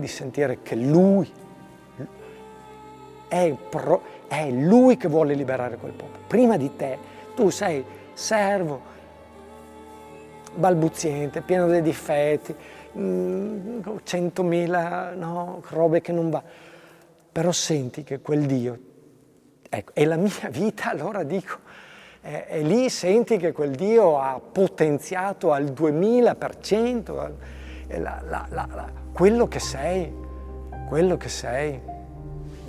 di sentire che Lui è Lui che vuole liberare quel popolo. Prima di te, tu sei servo, balbuziente, pieno di difetti, 100.000 robe che non va. Però senti che quel Dio, ecco, è la mia vita, allora dico, e lì senti che quel Dio ha potenziato al 2000% quello che sei,